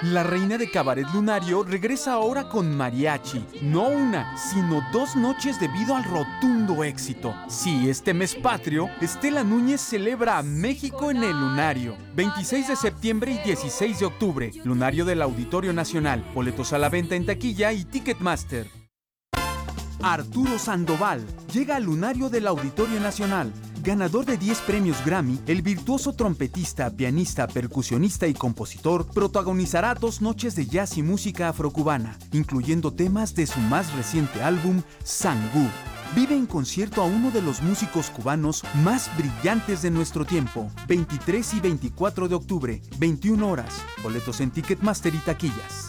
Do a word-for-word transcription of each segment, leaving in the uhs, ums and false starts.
La reina de Cabaret Lunario regresa ahora con mariachi. No una, sino dos noches debido al rotundo éxito. Sí, este mes patrio, Estela Núñez celebra a México en el Lunario. veintiséis de septiembre y dieciséis de octubre. Lunario del Auditorio Nacional. Boletos a la venta en taquilla y Ticketmaster. Arturo Sandoval llega al Lunario del Auditorio Nacional. Ganador de diez premios Grammy, el virtuoso trompetista, pianista, percusionista y compositor protagonizará dos noches de jazz y música afrocubana, incluyendo temas de su más reciente álbum, Sangú. Vive en concierto a uno de los músicos cubanos más brillantes de nuestro tiempo. veintitrés y veinticuatro de octubre, veintiuna horas. Boletos en Ticketmaster y taquillas.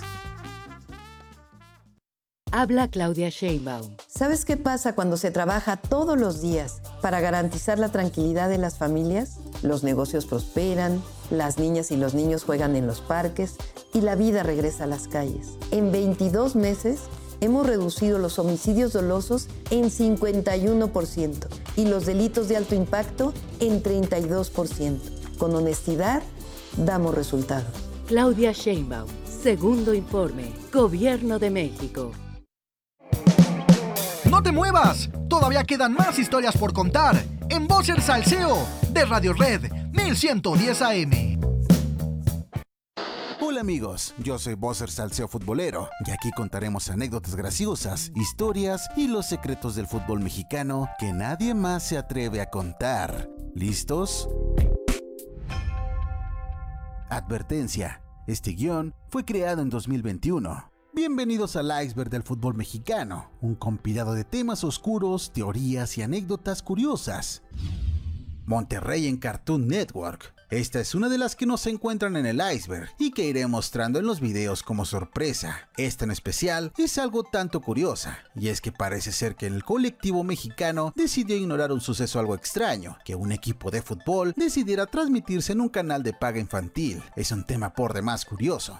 Habla Claudia Sheinbaum. ¿Sabes qué pasa cuando se trabaja todos los días para garantizar la tranquilidad de las familias? Los negocios prosperan, las niñas y los niños juegan en los parques y la vida regresa a las calles. En veintidós meses hemos reducido los homicidios dolosos en cincuenta y uno por ciento y los delitos de alto impacto en treinta y dos por ciento. Con honestidad, damos resultados. Claudia Sheinbaum, segundo informe, Gobierno de México. ¡No te muevas! Todavía quedan más historias por contar en Voces Salseo de Radio Red mil ciento diez A M. Hola amigos, yo soy Vocer Salseo Futbolero y aquí contaremos anécdotas graciosas, historias y los secretos del fútbol mexicano que nadie más se atreve a contar. ¿Listos? Advertencia, este guión fue creado en dos mil veintiuno. Bienvenidos al iceberg del fútbol mexicano, un compilado de temas oscuros, teorías y anécdotas curiosas. Monterrey en Cartoon Network. Esta es una de las que no se encuentran en el iceberg y que iré mostrando en los videos como sorpresa. Esta en especial es algo tanto curiosa, y es que parece ser que el colectivo mexicano decidió ignorar un suceso algo extraño, que un equipo de fútbol decidiera transmitirse en un canal de paga infantil. Es un tema por demás curioso.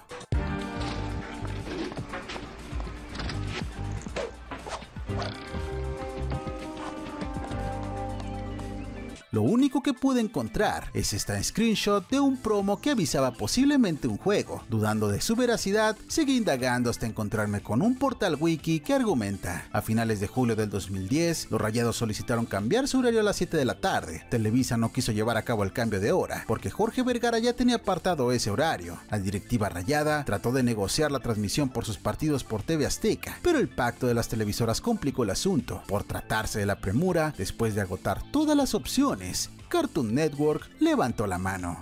Lo único que pude encontrar es esta screenshot de un promo que avisaba posiblemente un juego. Dudando de su veracidad, seguí indagando hasta encontrarme con un portal wiki que argumenta: a finales de julio del dos mil diez, los Rayados solicitaron cambiar su horario a las siete de la tarde. Televisa no quiso llevar a cabo el cambio de hora, porque Jorge Vergara ya tenía apartado ese horario. La directiva rayada trató de negociar la transmisión por sus partidos por T V Azteca, pero el pacto de las televisoras complicó el asunto. Por tratarse de la premura, después de agotar todas las opciones, Cartoon Network levantó la mano.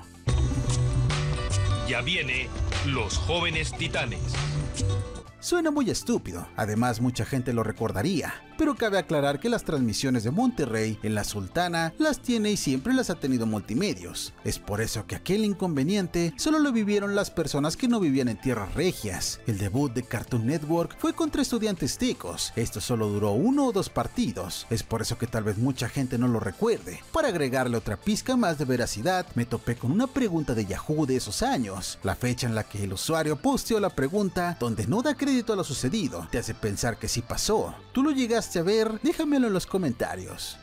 Ya viene Los Jóvenes Titanes. Suena muy estúpido, además mucha gente lo recordaría, pero cabe aclarar que las transmisiones de Monterrey en la Sultana las tiene y siempre las ha tenido Multimedios. Es por eso que aquel inconveniente solo lo vivieron las personas que no vivían en tierras regias. El debut de Cartoon Network fue contra Estudiantes Tecos. Esto solo duró uno o dos partidos, es por eso que tal vez mucha gente no lo recuerde. Para agregarle otra pizca más de veracidad, me topé con una pregunta de Yahoo de esos años. La fecha en la que el usuario posteó la pregunta, donde no da crédito a lo sucedido, te hace pensar que sí pasó. ¿Tú lo llegaste a ver? Déjamelo en los comentarios.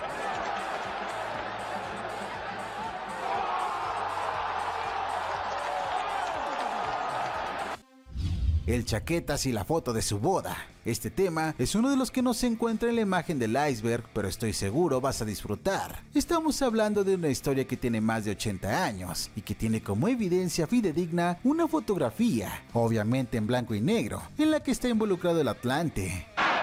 El Chaquetas y la foto de su boda. Este tema es uno de los que no se encuentra en la imagen del iceberg, pero estoy seguro vas a disfrutar. Estamos hablando de una historia que tiene más de ochenta años y que tiene como evidencia fidedigna una fotografía, obviamente en blanco y negro, en la que está involucrado el Atlante.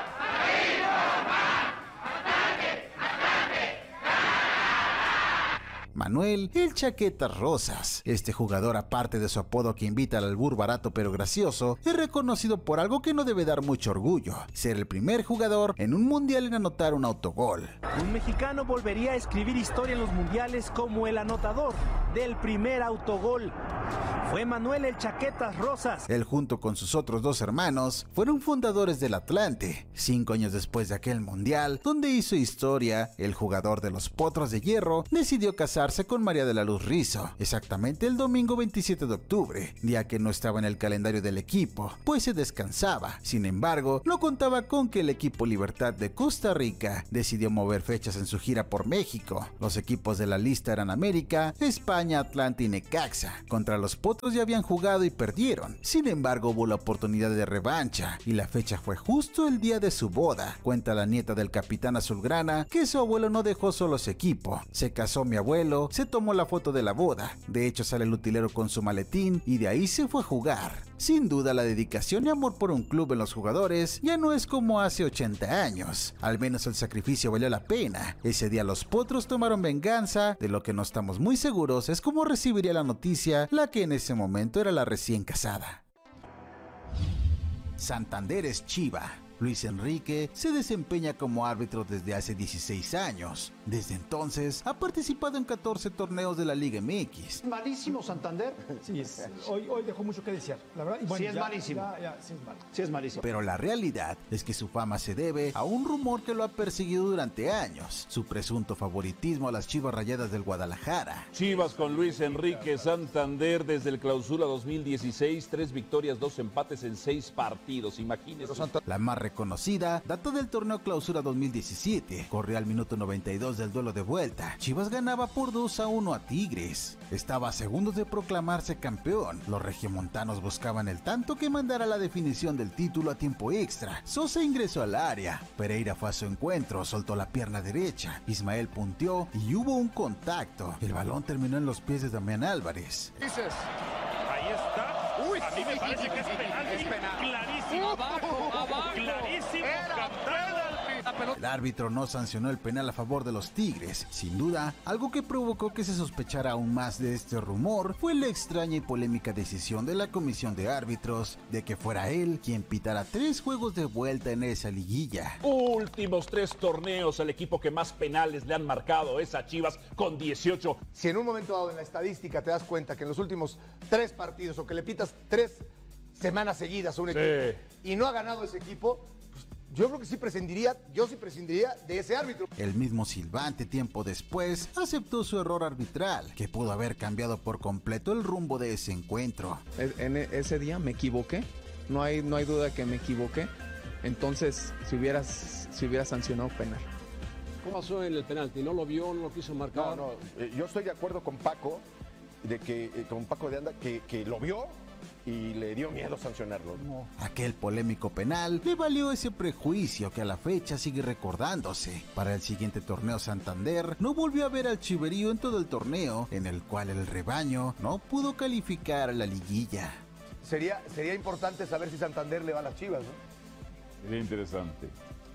Manuel el Chaquetas Rosas. Este jugador, aparte de su apodo que invita al albur barato pero gracioso, es reconocido por algo que no debe dar mucho orgullo: ser el primer jugador en un mundial en anotar un autogol. Un mexicano volvería a escribir historia en los mundiales como el anotador del primer autogol. Fue Manuel el Chaquetas Rosas. Él, junto con sus otros dos hermanos, fueron fundadores del Atlante. Cinco años después de aquel mundial, donde hizo historia, el jugador de los Potros de Hierro decidió casarse casarse con María de la Luz Rizzo, exactamente el domingo veintisiete de octubre, día que no estaba en el calendario del equipo, pues se descansaba. Sin embargo, no contaba con que el equipo Libertad de Costa Rica decidió mover fechas en su gira por México. Los equipos de la lista eran América, España, Atlanta y Necaxa. Contra los Potros ya habían jugado y perdieron. Sin embargo, hubo la oportunidad de revancha y la fecha fue justo el día de su boda. Cuenta la nieta del capitán azulgrana que su abuelo no dejó solo su equipo. Se casó mi abuelo, se tomó la foto de la boda. De hecho, sale el utilero con su maletín y de ahí se fue a jugar. Sin duda, la dedicación y amor por un club en los jugadores ya no es como hace ochenta años. Al menos el sacrificio valió la pena. Ese día los Potros tomaron venganza. De lo que no estamos muy seguros es cómo recibiría la noticia la que en ese momento era la recién casada. Santander es Chiva. Luis Enrique se desempeña como árbitro desde hace dieciséis años. Desde entonces ha participado en catorce torneos de la Liga M X. ¿Malísimo Santander? Sí, es, hoy, hoy dejó mucho que desear, la verdad. Y bueno, sí, es ya, malísimo. Ya, ya, sí, es mal. Sí, es malísimo. Pero la realidad es que su fama se debe a un rumor que lo ha perseguido durante años: su presunto favoritismo a las Chivas Rayadas del Guadalajara. Chivas con Luis Enrique Santander desde el Clausura dos mil dieciséis, tres victorias, dos empates en seis partidos. Imagínese. La más reconocida data del torneo Clausura dos mil diecisiete. Corría al minuto noventa y dos del duelo de vuelta. Chivas ganaba por dos a uno a Tigres. Estaba a segundos de proclamarse campeón. Los regiomontanos buscaban el tanto que mandara la definición del título a tiempo extra. Sosa ingresó al área. Pereira fue a su encuentro, soltó la pierna derecha. Ismael punteó y hubo un contacto. El balón terminó en los pies de Damián Álvarez. Dices, ahí está. Uy, a mí me parece que es penal. Es penal. Clarísimo. Abajo, abajo. Clarísimo. El árbitro no sancionó el penal a favor de los Tigres. Sin duda, algo que provocó que se sospechara aún más de este rumor fue la extraña y polémica decisión de la comisión de árbitros de que fuera él quien pitara tres juegos de vuelta en esa liguilla. Últimos tres torneos, el equipo que más penales le han marcado es a Chivas con dieciocho. Si en un momento dado en la estadística te das cuenta que en los últimos tres partidos o que le pitas tres semanas seguidas a un Sí. equipo y no ha ganado ese equipo, yo creo que sí prescindiría, yo sí prescindiría de ese árbitro. El mismo silbante tiempo después aceptó su error arbitral, que pudo haber cambiado por completo el rumbo de ese encuentro. En ese día me equivoqué, no hay, no hay duda que me equivoqué, entonces si hubieras, si hubiera sancionado penal. ¿Cómo pasó en el penalti? ¿No lo vio, no lo quiso marcar? No, no, eh, yo estoy de acuerdo con Paco, de que, eh, con Paco de Anda, que, que lo vio y le dio miedo sancionarlo. No. Aquel polémico penal le valió ese prejuicio que a la fecha sigue recordándose. Para el siguiente torneo Santander no volvió a ver al chiverío en todo el torneo, en el cual el rebaño no pudo calificar a la liguilla. Sería, sería importante saber si Santander le va a las Chivas, ¿no? Sería interesante.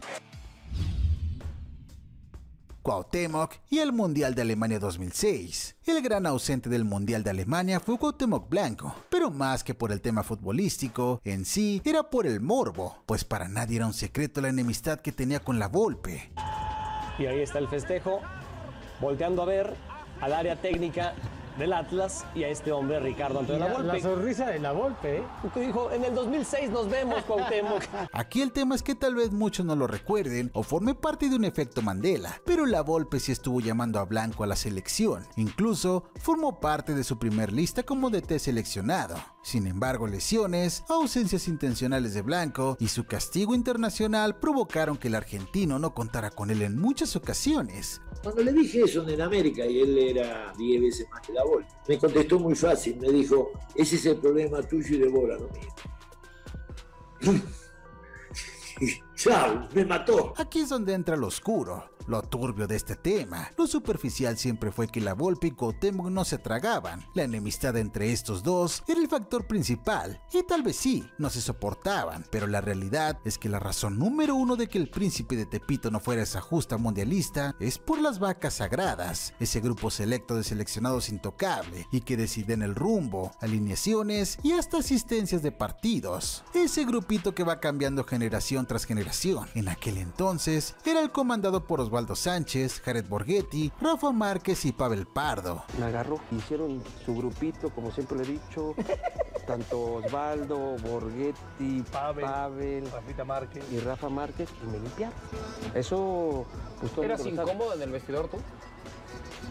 Cuauhtémoc y el Mundial de Alemania dos mil seis. El gran ausente del Mundial de Alemania fue Cuauhtémoc Blanco, pero más que por el tema futbolístico, en sí era por el morbo, pues para nadie era un secreto la enemistad que tenía con la Volpe. Y ahí está el festejo, volteando a ver al área técnica del Atlas y a este hombre, Ricardo Antonio La Volpe. La sonrisa de La Volpe, ¿eh? Que dijo, en el dos mil seis nos vemos, Cuauhtémoc. Aquí el tema es que tal vez muchos no lo recuerden o forme parte de un efecto Mandela, pero La Volpe sí estuvo llamando a Blanco a la selección. Incluso formó parte de su primer lista como D T seleccionado. Sin embargo, lesiones, ausencias intencionales de Blanco y su castigo internacional provocaron que el argentino no contara con él en muchas ocasiones. Cuando le dije eso en el América y él era diez veces más que La Volpe, me contestó muy fácil, me dijo, ese es el problema tuyo y de bola, no mío. ¡Chao! ¡Me mató! Aquí es donde entra lo oscuro, lo turbio de este tema. Lo superficial siempre fue que La Volpe y Cuauhtémoc no se tragaban. La enemistad entre estos dos era el factor principal, y tal vez sí, no se soportaban, pero la realidad es que la razón número uno de que el príncipe de Tepito no fuera esa justa mundialista es por las vacas sagradas, ese grupo selecto de seleccionados intocable y que deciden el rumbo, alineaciones y hasta asistencias de partidos. Ese grupito que va cambiando generación tras generación. En aquel entonces era el comandado por Osvaldo Sánchez, Jared Borghetti, Rafa Márquez y Pavel Pardo. Me agarró, hicieron su grupito, como siempre le he dicho, tanto Osvaldo, Borghetti, Pavel, Pavel Rafita Márquez y Rafa Márquez, y me limpiaron. Eso... Pues, ¿Eras incómodo en el vestidor tú?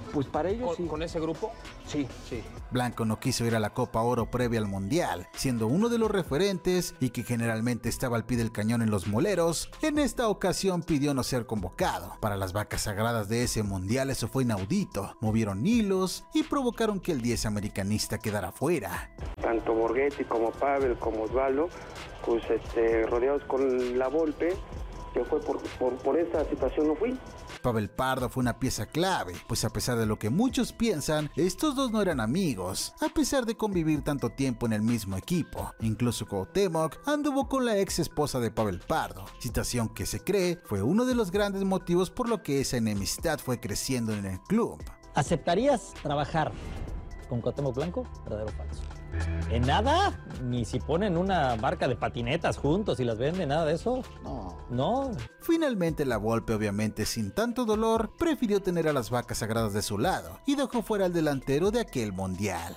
Pues para ellos ¿Con, sí. ¿Con ese grupo? Sí, sí. Blanco no quiso ir a la Copa Oro previa al Mundial, siendo uno de los referentes y que generalmente estaba al pie del cañón en los moleros. En esta ocasión pidió no ser convocado. Para las vacas sagradas de ese Mundial eso fue inaudito. Movieron hilos y provocaron que el diez americanista quedara fuera. Tanto Borghetti como Pavel como Osvaldo, pues este, rodeados con la Volpe, yo fue por, por, por esa situación no fui. Pavel Pardo fue una pieza clave, pues a pesar de lo que muchos piensan, estos dos no eran amigos, a pesar de convivir tanto tiempo en el mismo equipo. Incluso Cuauhtémoc anduvo con la ex esposa de Pavel Pardo, situación que se cree fue uno de los grandes motivos por lo que esa enemistad fue creciendo en el club. ¿Aceptarías trabajar con Cuauhtémoc Blanco? ¿Verdadero o falso? ¿En nada? Ni si ponen una marca de patinetas juntos y las venden, nada de eso. No. No. Finalmente la Volpe, obviamente sin tanto dolor, prefirió tener a las vacas sagradas de su lado y dejó fuera al delantero de aquel Mundial.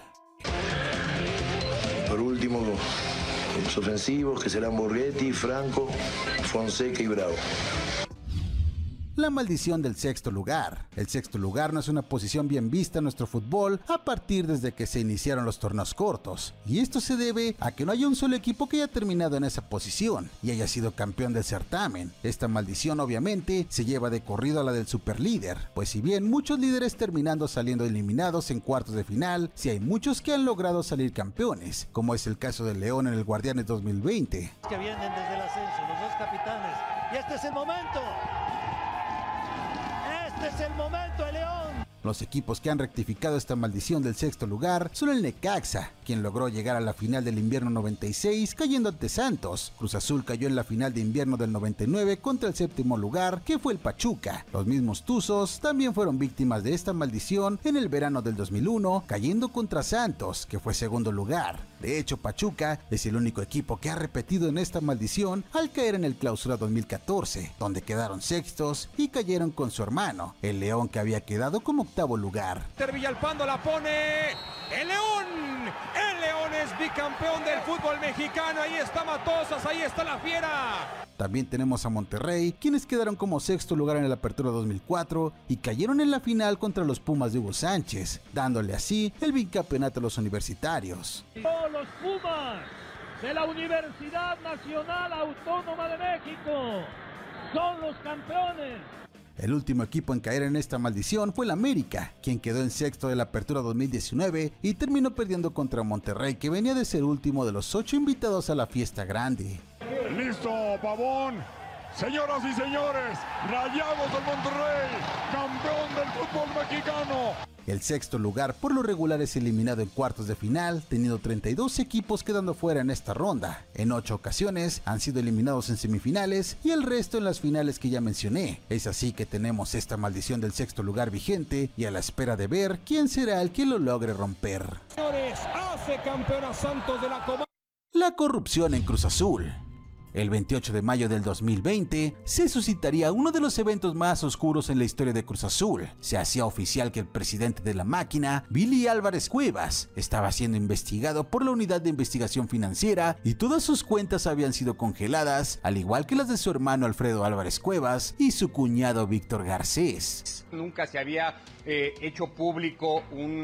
Por último, los ofensivos que serán Borghetti, Franco, Fonseca y Bravo. La maldición del sexto lugar. El sexto lugar no es una posición bien vista en nuestro fútbol a partir desde que se iniciaron los torneos cortos, y esto se debe a que no haya un solo equipo que haya terminado en esa posición y haya sido campeón del certamen. Esta maldición obviamente se lleva de corrido a la del superlíder, pues si bien muchos líderes terminando saliendo eliminados en cuartos de final, sí hay muchos que han logrado salir campeones, como es el caso del León en el Guardianes dos mil veinte. Que vienen desde el ascenso, los dos capitanes, y este es el momento. Este es el momento, el León. Los equipos que han rectificado esta maldición del sexto lugar son el Necaxa, quien logró llegar a la final del invierno noventa y seis cayendo ante Santos. Cruz Azul cayó en la final de invierno del noventa y nueve contra el séptimo lugar, que fue el Pachuca. Los mismos Tuzos también fueron víctimas de esta maldición en el verano del dos mil uno, cayendo contra Santos, que fue segundo lugar. De hecho, Pachuca es el único equipo que ha repetido en esta maldición al caer en el Clausura dos mil catorce, donde quedaron sextos y cayeron con su hermano, el León, que había quedado como octavo lugar. Villalpando la pone el León. El León es bicampeón del fútbol mexicano. Ahí está Matosas, ahí está la fiera. También tenemos a Monterrey, quienes quedaron como sexto lugar en la Apertura dos mil cuatro y cayeron en la final contra los Pumas de Hugo Sánchez, dándole así el bicampeonato a los universitarios. Oh, los Pumas de la Universidad Nacional Autónoma de México son los campeones. El último equipo en caer en esta maldición fue el América, quien quedó en sexto de la Apertura dos mil diecinueve y terminó perdiendo contra Monterrey, que venía de ser último de los ocho invitados a la fiesta grande. Listo, Pavón. Señoras y señores, Rayados del Monterrey, campeón del fútbol mexicano. El sexto lugar por lo regular es eliminado en cuartos de final, teniendo treinta y dos equipos quedando fuera en esta ronda. En ocho ocasiones han sido eliminados en semifinales y el resto en las finales que ya mencioné. Es así que tenemos esta maldición del sexto lugar vigente y a la espera de ver quién será el que lo logre romper. Señores, hace campeón a Santos de la Copa. La corrupción en Cruz Azul. El veintiocho de mayo del dos mil veinte se suscitaría uno de los eventos más oscuros en la historia de Cruz Azul. Se hacía oficial que el presidente de la máquina, Billy Álvarez Cuevas, estaba siendo investigado por la Unidad de Investigación Financiera y todas sus cuentas habían sido congeladas, al igual que las de su hermano Alfredo Álvarez Cuevas y su cuñado Víctor Garcés. Nunca se había eh, hecho público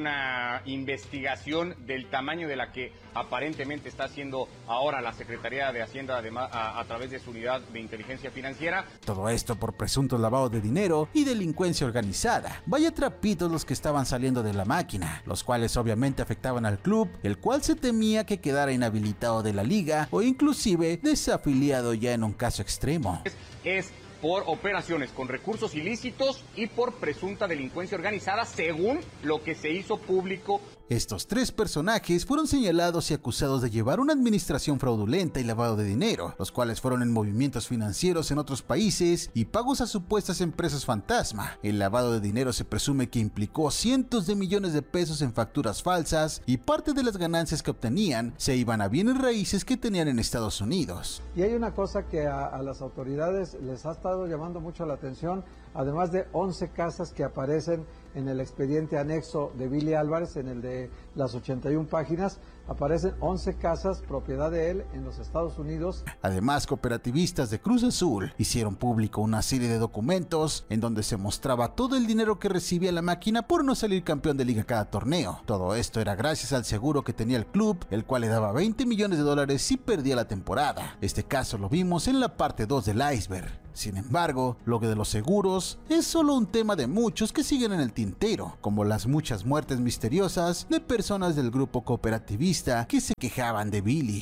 una investigación del tamaño de la que aparentemente está haciendo ahora la Secretaría de Hacienda, además a, a través de su unidad de inteligencia financiera. Todo esto por presuntos lavados de dinero y delincuencia organizada. Vaya trapitos los que estaban saliendo de la máquina, los cuales obviamente afectaban al club, el cual se temía que quedara inhabilitado de la liga o inclusive desafiliado ya en un caso extremo. Es, es por operaciones con recursos ilícitos y por presunta delincuencia organizada, según lo que se hizo público. Estos tres personajes fueron señalados y acusados de llevar una administración fraudulenta y lavado de dinero, los cuales fueron en movimientos financieros en otros países y pagos a supuestas empresas fantasma. El lavado de dinero se presume que implicó cientos de millones de pesos en facturas falsas y parte de las ganancias que obtenían se iban a bienes raíces que tenían en Estados Unidos. Y hay una cosa que a, a las autoridades les ha estado llamando mucho la atención, además de once casas que aparecen en el expediente anexo de Billy Álvarez, en el de las ochenta y una páginas, aparecen once casas propiedad de él en los Estados Unidos. Además, cooperativistas de Cruz Azul hicieron público una serie de documentos en donde se mostraba todo el dinero que recibía la máquina por no salir campeón de liga cada torneo. Todo esto era gracias al seguro que tenía el club, el cual le daba veinte millones de dólares si perdía la temporada. Este caso lo vimos en la parte dos del iceberg. Sin embargo, lo de los seguros es solo un tema de muchos que siguen en el tintero, como las muchas muertes misteriosas de personas del grupo cooperativista que se quejaban de Billy.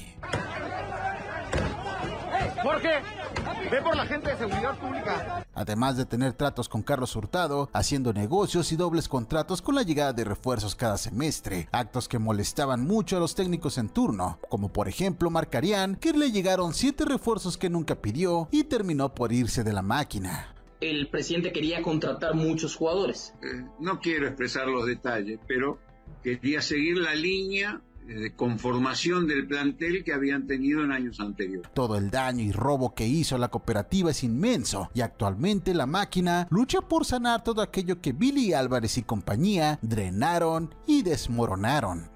Jorge, ve por la gente de seguridad pública. Además de tener tratos con Carlos Hurtado, haciendo negocios y dobles contratos con la llegada de refuerzos cada semestre, actos que molestaban mucho a los técnicos en turno, como por ejemplo Marcarián, que le llegaron siete refuerzos que nunca pidió y terminó por irse de la máquina. El presidente quería contratar muchos jugadores. Eh, no quiero expresar los detalles, pero quería seguir la línea de conformación del plantel que habían tenido en años anteriores. Todo el daño y robo que hizo la cooperativa es inmenso y actualmente la máquina lucha por sanar todo aquello que Billy Álvarez y compañía drenaron y desmoronaron.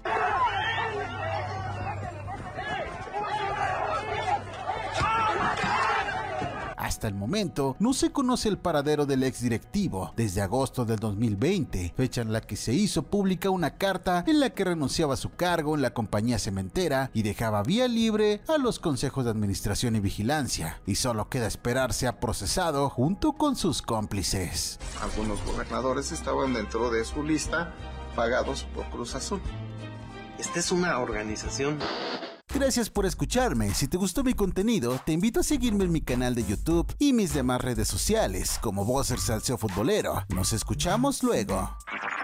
Hasta el momento, no se conoce el paradero del exdirectivo desde agosto del dos mil veinte, fecha en la que se hizo pública una carta en la que renunciaba a su cargo en la compañía cementera y dejaba vía libre a los consejos de administración y vigilancia, y solo queda esperar sea procesado junto con sus cómplices. Algunos gobernadores estaban dentro de su lista pagados por Cruz Azul. Esta es una organización. Gracias por escucharme. Si te gustó mi contenido, te invito a seguirme en mi canal de YouTube y mis demás redes sociales como Vocer Salseo Futbolero. Nos escuchamos luego.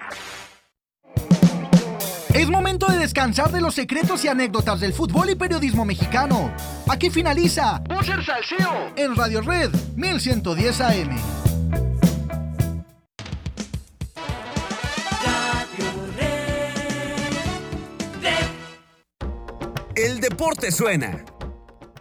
Es momento de descansar de los secretos y anécdotas del fútbol y periodismo mexicano. Aquí finaliza Vocer Salseo en Radio Red mil ciento diez A M. El deporte suena.